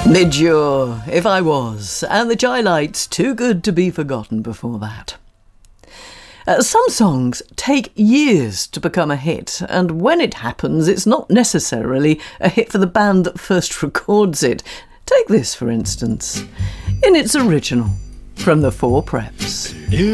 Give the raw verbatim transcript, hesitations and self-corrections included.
Midure, If I Was, and the Jai-Lights, Too Good to Be Forgotten before that. Uh, some songs take years to become a hit, and when it happens, it's not necessarily a hit for the band that first records it. Take this, for instance, in its original, from the Four Preps. If